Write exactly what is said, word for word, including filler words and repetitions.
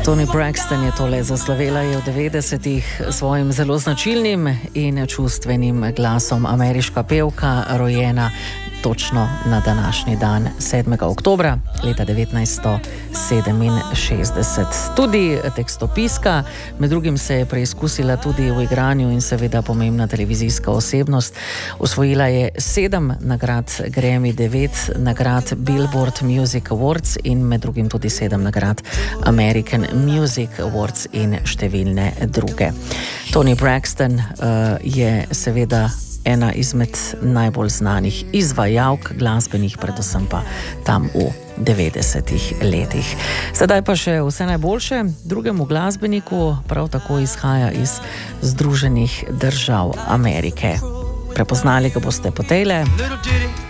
Toni Braxton je tole zaslovela je v devetdesetih svojim zelo značilnim in čustvenim glasom. Ameriška pevka, rojena točno na današnji dan, sedmega oktobra leta devetnajststo sedeminšestdeset. Tudi tekstopiska, med drugim se je preizkusila tudi v igranju in seveda pomembna televizijska osebnost. Osvojila je sedem nagrad Grammy, devet nagrad Billboard Music Awards in med drugim tudi sedem nagrad American Music Awards in številne druge. Toni Braxton uh, je seveda ena izmed najbolj znanih izvajalk glasbenih, predvsem pa tam v devetdesetih letih. Sedaj pa še vse najboljše drugemu glasbeniku, prav tako izhaja iz Združenih držav Amerike. Prepoznali ga boste po tejle.